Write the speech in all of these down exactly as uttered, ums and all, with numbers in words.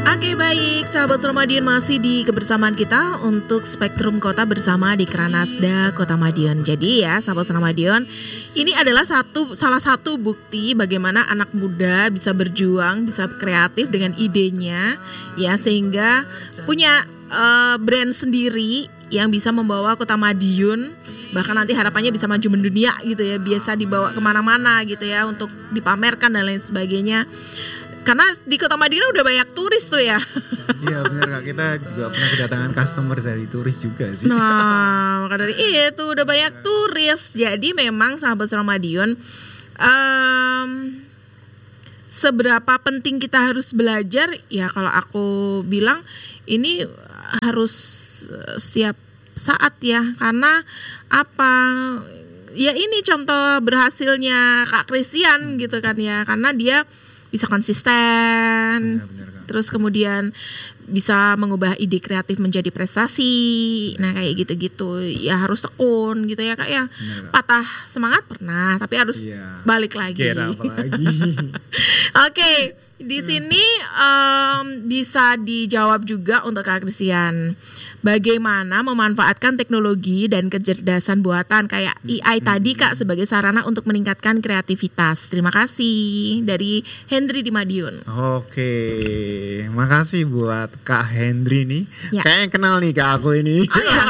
Oke baik, sahabat Madiun masih di kebersamaan kita untuk Spektrum Kota bersama di Kranasda Kota Madiun. Jadi ya sahabat Madiun, ini adalah satu salah satu bukti bagaimana anak muda bisa berjuang, bisa kreatif dengan idenya, ya sehingga punya uh, brand sendiri yang bisa membawa Kota Madiun, bahkan nanti harapannya bisa maju mendunia gitu ya, biasa dibawa kemana-mana gitu ya untuk dipamerkan dan lain sebagainya. Karena di Kota Madiun udah banyak turis tuh ya. Iya benar Kak, kita juga pernah kedatangan customer dari turis juga sih. Nah maka dari itu udah banyak turis. Jadi memang sahabat Madiun, um, seberapa penting kita harus belajar, ya kalau aku bilang ini harus setiap saat ya. Karena apa, ya ini contoh berhasilnya Kak Christian gitu kan ya. Karena dia bisa konsisten, benar, benar, terus kemudian bisa mengubah ide kreatif menjadi prestasi. Benar. Nah kayak gitu-gitu ya harus tekun gitu ya Kak ya. Benar, patah semangat pernah, tapi harus iya, balik lagi. Kira apa lagi. Oke, di sini um, bisa dijawab juga untuk Kak Christian. Bagaimana memanfaatkan teknologi dan kecerdasan buatan kayak A I tadi Kak sebagai sarana untuk meningkatkan kreativitas. Terima kasih dari Hendry di Madiun. Oke, makasih buat Kak Hendry nih. Ya. Kayaknya kenal nih Kak aku ini. Oh ya.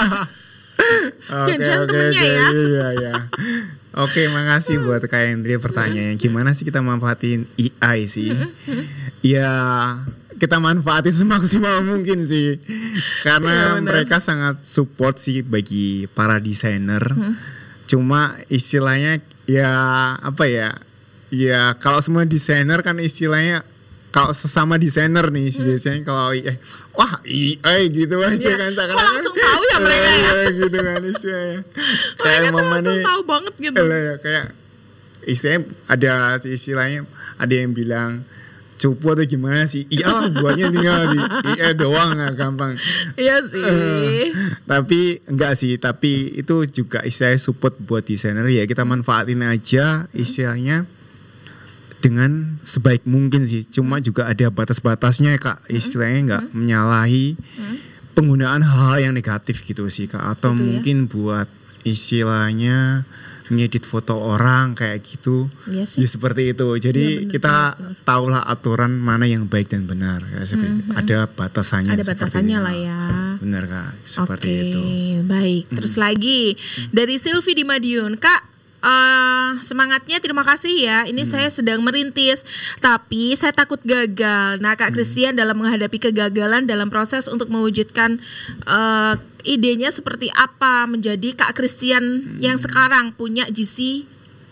Oke oke oke. Iya ya. Oke, makasih buat Kak Hendry pertanyaannya. Gimana sih kita manfaatin A I sih? Ya kita manfaatin semaksimal mungkin sih, karena ya, mereka sangat support sih bagi para desainer. Hmm. Cuma istilahnya ya apa ya, ya kalau semua desainer kan istilahnya kalau sesama desainer nih hmm. biasanya kalau eh, wah A I gitu aja ya, kan. Kok langsung tahu ya mereka ya? Gitu kan istilahnya. Kayak mereka langsung nih, tahu banget gitu. Ya, kayak istilahnya ada istilahnya ada yang bilang cupu atau gimana sih? Iya buatnya tinggal di I A doang gak gampang. Iya sih. Uh, tapi enggak sih, tapi itu juga istilahnya support buat desainer ya. Kita manfaatin aja istilahnya dengan sebaik mungkin sih. Cuma juga ada batas-batasnya Kak. Istilahnya enggak hmm. menyalahi hmm. penggunaan hal-hal yang negatif gitu sih Kak. Atau betul, mungkin ya? Buat istilahnya ngedit foto orang kayak gitu, ya, ya seperti itu. Jadi ya, bener, kita bener. Tahulah aturan mana yang baik dan benar. Kayak hmm, hmm. Ada batasannya. Ada batasannya lah ya. Benar Kak, seperti Oke, itu. Baik. Terus hmm. lagi dari Sylvie di Madiun, Kak. Uh, semangatnya terima kasih ya. Ini hmm. saya sedang merintis, tapi saya takut gagal. Nah Kak hmm. Christian dalam menghadapi kegagalan dalam proses untuk mewujudkan uh, idenya seperti apa menjadi Kak Christian hmm. yang sekarang punya G C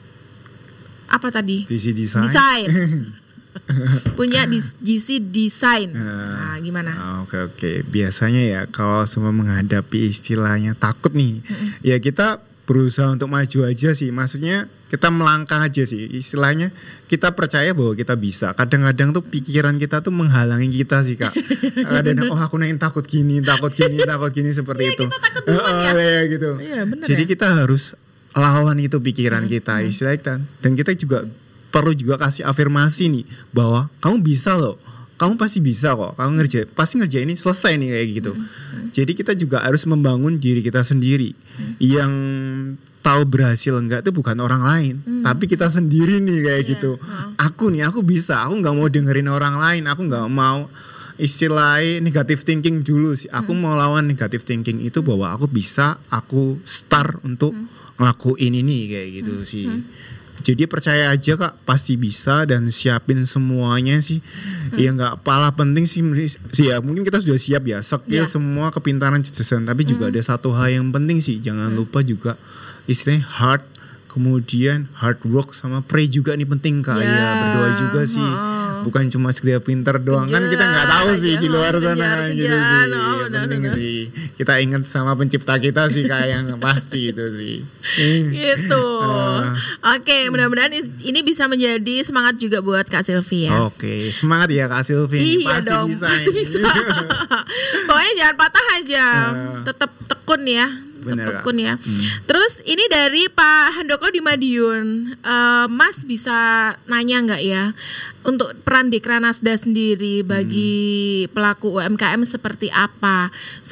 apa tadi? G C Design. Design. Punya G C Design. Nah, gimana? Oke okay, oke. Okay. Biasanya ya kalau semua menghadapi istilahnya takut nih, hmm. ya kita berusaha untuk maju aja sih. Maksudnya kita melangkah aja sih. Istilahnya kita percaya bahwa kita bisa. Kadang-kadang tuh pikiran kita tuh menghalangi kita sih Kak. Kadang-kadang oh aku nanya takut gini, takut gini, takut gini seperti ya, itu. Kita takut duluan uh, ya. ya gitu. Ya, Jadi ya? kita harus lawan itu pikiran hmm, kita. Hmm. Istilahnya kita. Dan kita juga perlu juga kasih afirmasi nih bahwa kamu bisa loh. Kamu pasti bisa kok, kamu ngerjain, pasti ngerjain ini selesai nih kayak gitu. Hmm. Jadi kita juga harus membangun diri kita sendiri. Hmm. Yang tahu berhasil enggak itu bukan orang lain, hmm. tapi kita sendiri nih kayak yeah. gitu. Hmm. Aku nih, aku bisa, aku nggak mau dengerin orang lain, aku nggak mau istilahnya negative thinking dulu sih. Aku hmm. mau lawan negative thinking itu bahwa aku bisa, aku start untuk hmm. ngelakuin ini kayak gitu hmm. sih. Hmm. Jadi percaya aja Kak, pasti bisa dan siapin semuanya sih. Hmm. Ya nggak paling penting sih, sih ya mungkin kita sudah siap ya, skill yeah. semua kepintaran cerdasan. Tapi hmm. juga ada satu hal yang penting sih, jangan hmm. lupa juga istilahnya hard, kemudian hard work sama pray juga nih penting Kak. Yeah. Ya berdoa juga sih. Oh. Bukan cuma sekedar pinter doang, kejar, kan kita nggak tahu sih kejar, di luar sana kejar, kan gitu kejar, sih. No, ya, no, penting no, no. sih kita ingat sama pencipta kita sih Kak yang pasti itu sih. Gitu. Uh. Oke, okay, mudah-mudahan ini bisa menjadi semangat juga buat Kak Sylvie ya. Oke, okay. Semangat ya Kak Sylvie. Iya pasti dong, bisa. Pasti bisa. Pokoknya jangan patah aja, uh. tetap tekun ya. Bener, tekun ya. Hmm. Terus ini dari Pak Handoko di Madiun, uh, Mas bisa nanya nggak ya? untuk peran Dekranasda sendiri bagi hmm. pelaku U M K M seperti apa?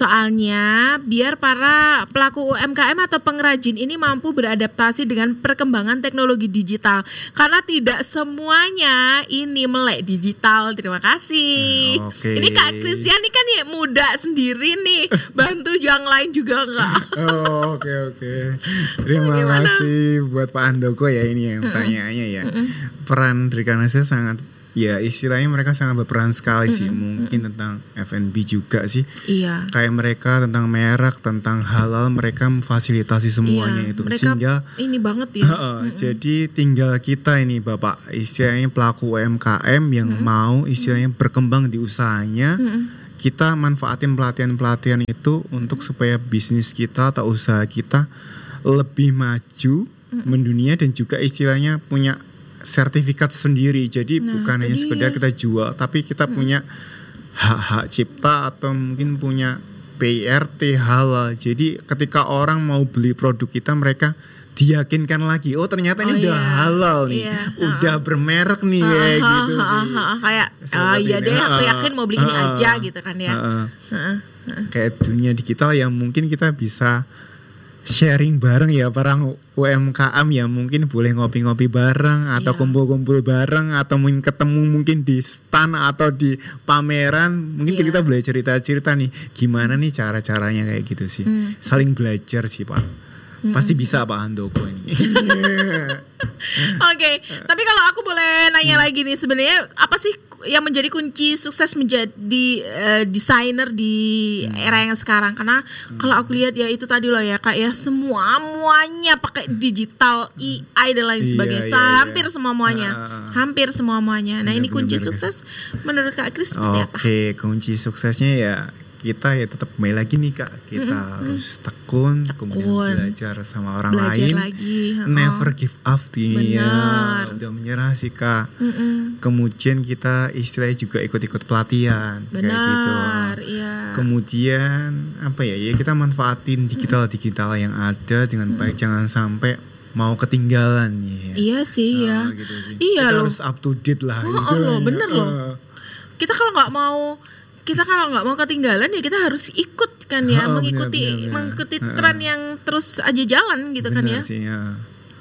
Soalnya biar para pelaku U M K M atau pengrajin ini mampu beradaptasi dengan perkembangan teknologi digital, karena tidak semuanya ini melek digital. Terima kasih. Hmm, okay. Ini Kak Christian ini kan ya muda sendiri nih, bantu yang lain juga enggak? Oh, oke okay, oke. Okay. Terima Bagaimana? kasih buat Pak Handoko ya ini yang pertanyaannya ya. Mm-mm. Peran Dekranasda sangat, ya istilahnya mereka sangat berperan sekali sih. Mm-mm. Mungkin tentang F and B juga sih. Iya. Kayak mereka tentang merek, tentang halal, mereka memfasilitasi semuanya iya, itu. Mereka sehingga ini banget ya. Uh, jadi tinggal kita ini Bapak, istilahnya pelaku U M K M yang mm-mm. mau istilahnya berkembang di usahanya. Mm-mm. Kita manfaatin pelatihan-pelatihan itu untuk supaya bisnis kita atau usaha kita lebih maju mm-hmm. mendunia dan juga istilahnya punya sertifikat sendiri. Jadi nah, bukan hanya sekedar kita jual, tapi kita mm-hmm. punya hak-hak cipta atau mungkin punya P R T halal. Jadi ketika orang mau beli produk kita, mereka diyakinkan lagi, oh ternyata ini oh, udah iya. halal nih, iya. udah bermerek nih uh, kayak uh, gitu uh, sih. Uh, uh, kayak, oh iya deh, aku yakin mau beli ini uh, aja gitu kan ya. Uh, uh. Uh, uh. Kayak dunia digital yang mungkin kita bisa sharing bareng ya para U M K M ya, mungkin boleh ngopi-ngopi bareng atau yeah. kumpul-kumpul bareng atau mungkin ketemu mungkin di stand atau di pameran, mungkin yeah. kita boleh cerita-cerita nih gimana nih cara-caranya kayak gitu sih. Hmm. Saling belajar sih Pak. Pasti bisa Pak Handoko ini. Oke, okay. Tapi kalau aku boleh nanya hmm. lagi nih, sebenarnya apa sih yang menjadi kunci sukses menjadi uh, desainer di hmm. era yang sekarang? Karena hmm. kalau aku lihat ya itu tadi loh ya Kak ya, semua muanya pakai digital, A I dan lain sebagainya. Iya, iya, hampir iya. semua muanya, uh, hampir semua muanya. Nah bener, ini kunci bener, sukses bener. menurut Kak Kris seperti okay. apa? Oke, kunci suksesnya ya kita ya tetap kembali lagi nih Kak, kita mm-hmm. harus tekun, tekun, kemudian belajar sama orang belajar lain, lagi. Oh. Never give up nih ya, udah menyerah sih Kak. Mm-mm. Kemudian kita istilahnya juga ikut-ikut pelatihan. Benar, kayak gitu. Iya. Kemudian apa ya, ya kita manfaatin digital-digital yang ada dengan mm. baik, jangan sampai mau ketinggalan ya. Iya sih ya. Uh, gitu sih. Iya kita loh. harus up to date lah. Oh, oh loh, bener uh. loh. Kita kalau nggak mau kita kalau nggak mau ketinggalan ya kita harus ikut kan ya, oh, mengikuti bener, bener, mengikuti bener. tren yang terus aja jalan gitu bener kan ya. Sih, ya.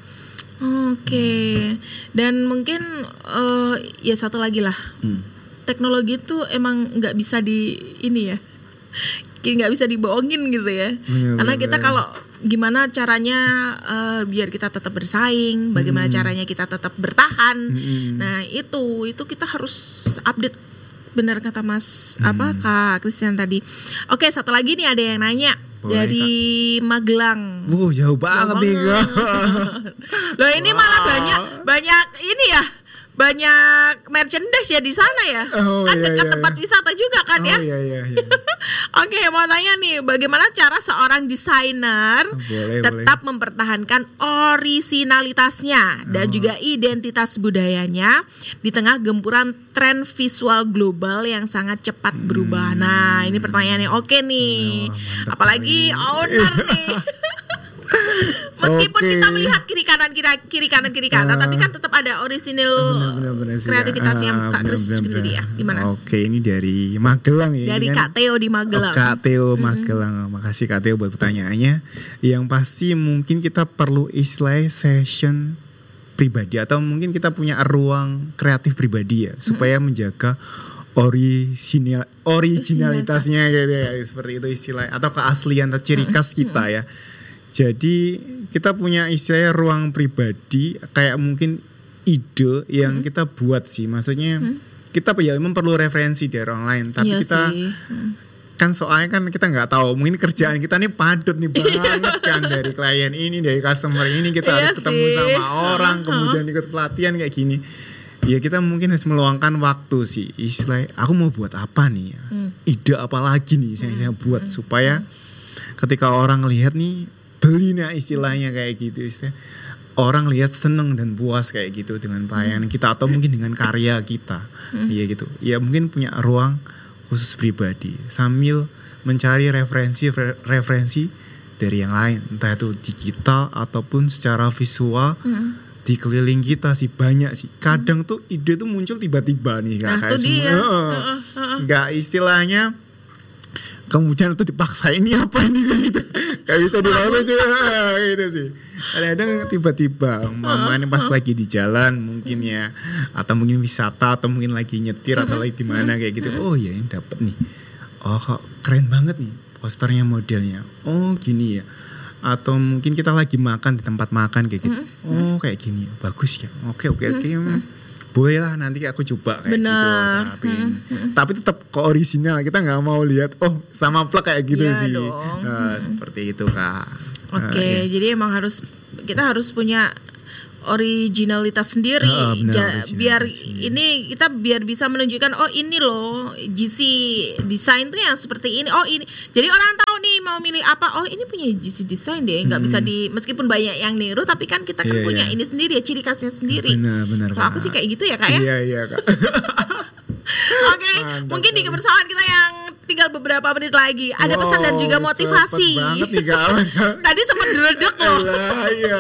Oke, okay. Dan mungkin uh, ya satu lagi lah, hmm. teknologi itu emang nggak bisa di ini ya, nggak bisa dibohongin gitu ya. Bener, Karena kita kalau gimana caranya uh, biar kita tetap bersaing, bagaimana hmm. caranya kita tetap bertahan. Hmm. Nah itu itu kita harus update. Benar kata Mas hmm. apa Kak Christian tadi. Oke, satu lagi nih ada yang nanya. Boleh, dari Kak. Magelang. Wow, jauh banget nih Kak. Loh ini wow. malah banyak banyak ini ya. Banyak merchandise ya di sana ya. Oh, kan iya, dekat iya, tempat iya. wisata juga kan oh, ya. Iya iya iya. Oke, mau tanya nih, bagaimana cara seorang desainer boleh, tetap boleh. mempertahankan orisinalitasnya oh. dan juga identitas budayanya di tengah gempuran tren visual global yang sangat cepat hmm. berubah. Nah, ini pertanyaannya oke nih. Oh, apalagi owner nih. Meskipun okay. kita melihat kiri kanan kiri, kiri kanan kiri kanan, uh, tapi kan tetap ada orisinil kreativitasnya uh, Kak Kris sendiri ya. Gimana? Oke, okay, ini dari Magelang ya. Dari kan? Kak Theo di Magelang. Oh, Kak Theo mm-hmm. Magelang. Makasih Kak Theo buat pertanyaannya. Yang pasti mungkin kita perlu istilah session pribadi atau mungkin kita punya ruang kreatif pribadi ya, supaya mm-hmm. menjaga original originalitasnya gitu ya, seperti itu istilah atau keaslian atau ciri khas mm-hmm. kita ya. Jadi kita punya istilahnya ruang pribadi, kayak mungkin ide yang hmm. kita buat sih. Maksudnya hmm. kita ya memang perlu referensi dari orang lain, tapi iya kita hmm. kan soalnya kan kita nggak tahu, mungkin kerjaan kita nih padat nih banget kan, dari klien ini, dari customer ini kita iya harus ketemu sih. sama orang, kemudian ikut pelatihan kayak gini. Ya kita mungkin harus meluangkan waktu sih, istilahnya aku mau buat apa nih ya, hmm. ide apa lagi nih yang saya buat hmm. supaya ketika orang lihat nih beli nih istilahnya kayak gitu, istilah orang lihat seneng dan puas kayak gitu dengan pelayanan hmm. kita atau mungkin dengan karya kita, iya hmm. gitu. Ya mungkin punya ruang khusus pribadi sambil mencari referensi referensi dari yang lain, entah itu digital ataupun secara visual. Hmm. di keliling kita sih banyak sih. Kadang tuh ide tuh muncul tiba-tiba nih Kak. Nah, Kayak itu semua dia. uh, Uh-uh, uh-uh. nggak istilahnya kemudian itu dipaksa ini apa ini gitu. Gak bisa dilakukan juga gitu sih. Kadang-kadang tiba-tiba mama ini pas lagi di jalan mungkin ya, atau mungkin wisata, atau mungkin lagi nyetir atau lagi di mana kayak gitu. Oh ya ini dapet nih. Oh kok keren banget nih posternya, modelnya. Oh gini ya. Atau mungkin kita lagi makan di tempat makan kayak gitu. Oh kayak gini, bagus ya. Oke oke oke. Boleh lah nanti aku coba kayak Bener. gitu terapin. Tapi tetap ke original, kita nggak mau lihat oh sama plek kayak gitu Iya sih. dong. Nah, seperti itu Kak. Oke, Nah, iya. jadi emang harus kita harus punya originalitas sendiri. Oh, benar, Ja- originalitas biar sendiri. ini kita biar bisa menunjukkan oh ini loh G C desain tuh yang seperti ini. Oh ini. Jadi orang tahu nih mau milih apa. Oh ini punya G C desain deh. Nggak bisa di meskipun banyak yang niru tapi kan kita kan Iya, punya iya. ini sendiri ya, ciri khasnya sendiri. Benar benar. Kalau aku Kak. sih kayak gitu ya Kak ya. Iya iya Kak. Oke, Mantap mungkin di sekali. kebersamaan kita yang tinggal beberapa menit lagi ada pesan dan juga Wow, motivasi. cepet banget nih Kak. Tadi sempat dredeg loh. Lah, iya.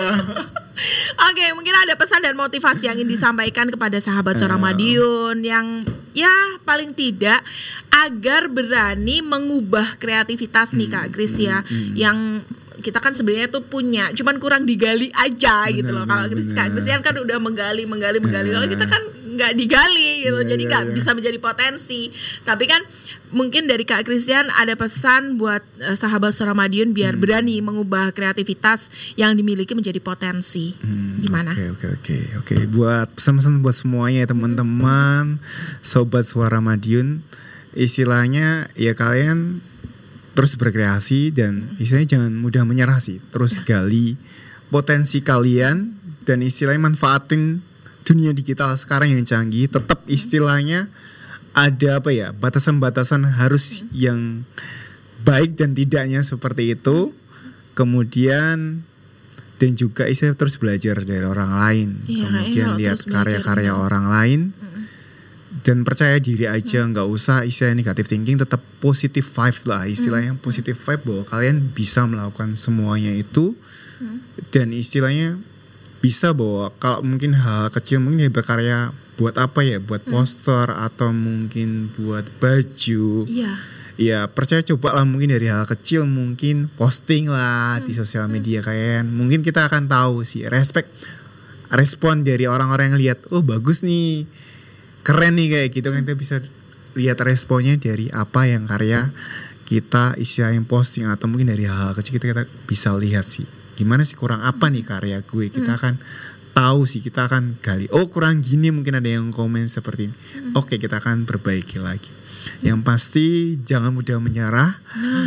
Oke, mungkin ada pesan dan motivasi yang ingin disampaikan kepada sahabat Suara Madiun yang ya paling tidak agar berani mengubah kreativitas nih Kak Kris ya, yang kita kan sebenarnya tuh punya, cuman kurang digali aja gitu loh. Kalau Kris Kak Christian kan udah menggali, menggali, menggali, kalau kita kan nggak digali gitu, Iya, jadi iya, nggak iya. bisa menjadi potensi. Tapi kan mungkin dari Kak Christian ada pesan buat eh, sahabat Suara Madiun biar berani mengubah kreativitas yang dimiliki menjadi potensi. Gimana? Oke oke oke oke. Buat pesan-pesan buat semuanya ya teman-teman, sobat Suara Madiun, istilahnya ya kalian terus berkreasi dan istilahnya jangan mudah menyerah sih. Terus gali potensi kalian dan istilahnya manfaatin dunia digital sekarang yang canggih. Tetap istilahnya ada apa ya, batasan-batasan harus yang baik dan tidaknya seperti itu. Kemudian dan juga istilah terus belajar dari orang lain. Iya, Kemudian iya, lihat terus belajar, karya-karya iya. orang lain. Dan percaya diri aja, nggak usah istilah negative thinking, tetap positive vibe lah istilahnya. Positive vibe bahwa kalian bisa melakukan semuanya itu. Dan istilahnya bisa bahwa kalau mungkin hal kecil mungkin ya berkarya buat apa ya, buat poster atau mungkin buat baju. Iya. Ya percaya coba lah mungkin dari hal kecil, mungkin posting lah di sosial media kalian. Mungkin kita akan tahu sih respect respon dari orang-orang yang lihat, oh bagus nih, keren nih kayak gitu kan. Kita bisa lihat responnya dari apa yang karya kita istilahnya posting, atau mungkin dari hal kecil kita, kita bisa lihat sih gimana sih kurang apa nih karya gue. Kita akan tahu sih, kita akan gali, oh kurang gini, mungkin ada yang komen seperti ini. Oke, kita akan perbaiki lagi. Yang pasti jangan mudah menyerah,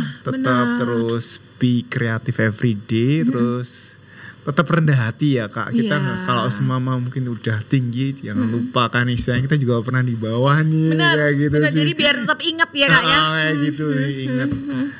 tetap terus be creative every day, terus tetap rendah hati ya Kak. Kita Iya. nggak- kalau semua mungkin udah tinggi, jangan lupa kan istilahnya kita juga pernah di bawah nih. Benar, kayak gitu benar. sih. Jadi biar tetap ingat ya Kak ya. Ah, kayak gitu sih, ingat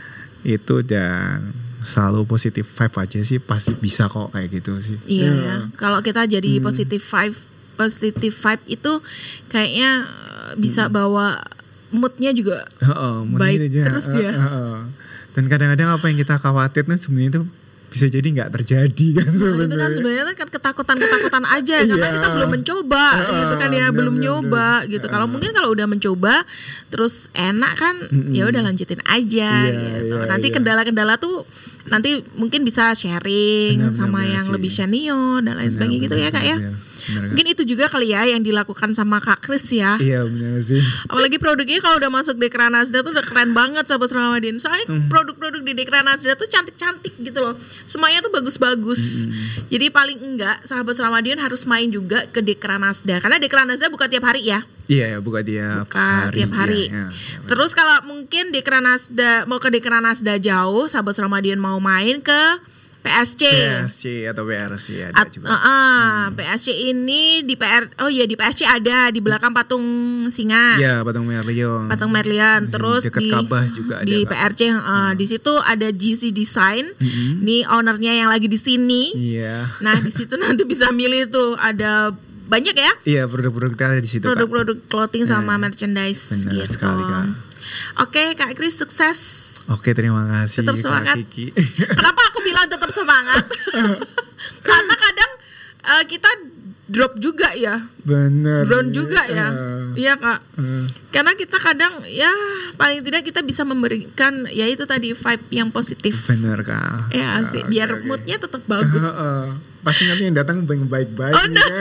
itu, dan selalu positif vibe aja sih, pasti bisa kok kayak gitu sih. Iya, Ya. ya. Kalau kita jadi positive vibe, positive vibe itu kayaknya eh, bisa bawa moodnya juga Heeh, mungkin baik aja. terus ya. Heeh. Dan kadang-kadang apa yang kita khawatirkan sebenarnya itu bisa jadi nggak terjadi kan Nah, itu kan sebenarnya. sebenarnya kan ketakutan-ketakutan aja karena Iya. kita belum mencoba gitu kan ya, benar, belum benar, nyoba benar. gitu. Kalau mungkin kalau udah mencoba terus enak kan, ya udah lanjutin aja Iya, gitu. iya, Nanti iya. kendala-kendala tuh nanti mungkin bisa sharing Benar, sama benar yang sih. lebih senior dan lain sebagainya gitu ya Kak ya. Benar, benar, Kak. Mungkin itu juga kali ya yang dilakukan sama Kak Kris ya. Iya benar sih. Apalagi produknya kalau udah masuk Dekranasda tuh udah keren banget sahabat Ramadhan. Soalnya produk-produk di Dekranasda tuh cantik-cantik gitu loh. Semuanya tuh bagus-bagus. Jadi paling enggak sahabat Ramadhan harus main juga ke Dekranasda. Karena Dekranasda buka tiap hari ya. Iya, buka tiap Buka hari. tiap hari. Iya, iya, Terus kalau mungkin Dekranasda mau ke Dekranasda jauh, sahabat Ramadhan mau main ke P S C. P S C atau P R C ada At- juga. uh, uh, P S C ini di P R oh iya di P S C ada di belakang patung singa. Iya, Patung Merlion. Patung Merlian. Di Terus dekat di Kabah juga ada, di Kak. P R C uh, di situ ada G C Design. Ini ownernya yang lagi di sini. Iya. Nah, di situ nanti bisa milih tuh, ada banyak ya Iya, produk-produk kita ada di situ, Kak. produk-produk clothing sama Iya. merchandise Benar gitu. sekali, Kak. Oke, Kak Kris sukses. Oke, terima kasih Tetap Kak semangat. Kiki. Kenapa aku bilang tetap semangat? Karena kadang uh, kita drop juga ya. Bener. Drone juga ya. Uh, Iya Kak. uh. Karena kita kadang ya paling tidak kita bisa memberikan ya itu tadi vibe yang positif. Bener Kak. Ya sih, Uh, biar okay, okay. moodnya tetap bagus. Uh, uh. Pasti nanti yang datang baik-baik. Oh, no.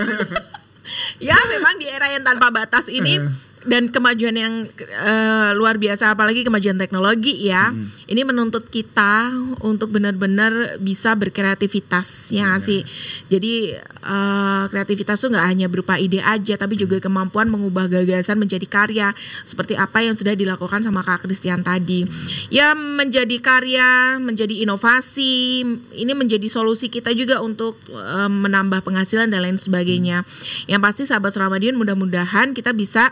Ya memang di era yang tanpa batas ini Uh. dan kemajuan yang uh, luar biasa, apalagi kemajuan teknologi ya, hmm. ini menuntut kita untuk benar-benar bisa berkreativitas ya nggak sih. Jadi uh, kreativitas tuh nggak hanya berupa ide aja, tapi juga kemampuan mengubah gagasan menjadi karya, seperti apa yang sudah dilakukan sama Kak Christian tadi. Ya menjadi karya, menjadi inovasi, ini menjadi solusi kita juga untuk uh, menambah penghasilan dan lain sebagainya. Yang pasti sahabat Seramadion, mudah-mudahan kita bisa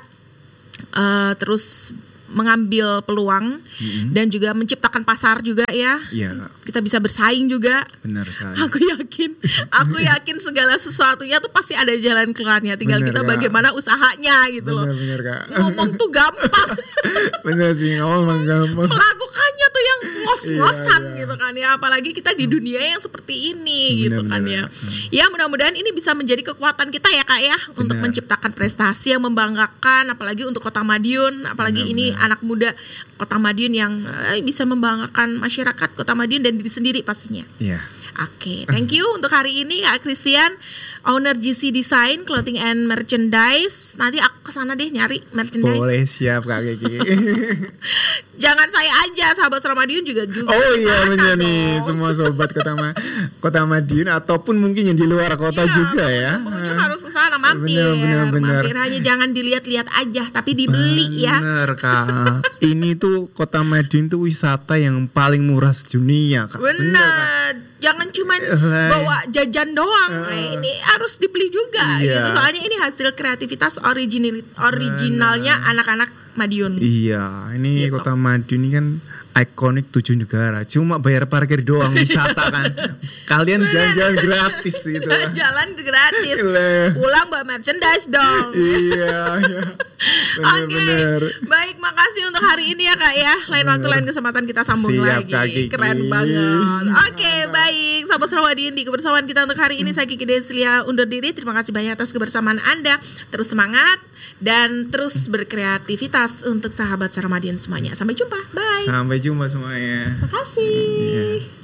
Uh, terus mengambil peluang mm-hmm. dan juga menciptakan pasar juga ya. Iya. Kita bisa bersaing juga. Benar sekali. Aku yakin, aku yakin segala sesuatunya tuh pasti ada jalan keluarnya. Tinggal bener, kita Kak. Bagaimana usahanya gitu bener, loh. Bener, Kak. Ngomong tuh gampang. Bener sih, ngomong gampang. Melakukannya tuh yang ngos-ngosan iya, iya. gitu kan ya. Apalagi kita di dunia yang seperti ini bener, gitu kan bener. ya. Ya mudah-mudahan ini bisa menjadi kekuatan kita ya Kak ya. Bener. Untuk menciptakan prestasi yang membanggakan. Apalagi untuk Kota Madiun. Apalagi bener, ini bener. Anak muda Kota Madiun yang eh, bisa membanggakan masyarakat Kota Madiun dan diri sendiri pastinya. Iya. Oke, okay, thank you untuk hari ini Kak Christian, owner G C Design Clothing and Merchandise. Nanti aku kesana deh nyari merchandise. Boleh, siap Kak Kiki. Jangan saya aja, sahabat Seramadion juga juga. Oh iya benar nih, semua sobat Kota Ma- Kota Madiun ataupun mungkin yang di luar kota iya, juga ya. Pengunjung harus kesana mampir. Bener, bener, bener. Mampir hanya jangan dilihat-lihat aja, tapi dibeli bener, ya. Bener Kak. Ini tuh Kota Madiun tuh wisata yang paling murah sedunia Kak. Bener, bener Kak. Jangan cuman bawa jajan doang, uh, nah, ini harus dibeli juga iya. gitu. Soalnya ini hasil kreativitas original originalnya nah, anak-anak Madiun. Iya, ini gitu. Kota Madiun ini kan ikonik tujuh negara. Cuma bayar parkir doang wisata kan. Kalian jalan-jalan gratis gitu. Jalan gratis. Pulang bawa merchandise dong. Iya, iya. Oke. Okay. Baik, makasih untuk hari ini ya Kak ya. Lain bener. Waktu lain kesempatan kita sambung siap, lagi. Keren banget. Oke, okay, baik. Sahabat Seramadion, di kebersamaan kita untuk hari ini saya Kiki Deslia undur diri. Terima kasih banyak atas kebersamaan Anda. Terus semangat dan terus berkreativitas untuk sahabat Seramadion semuanya. Sampai jumpa. Bye. Sampai jumpa semuanya. Terima kasih. Yeah.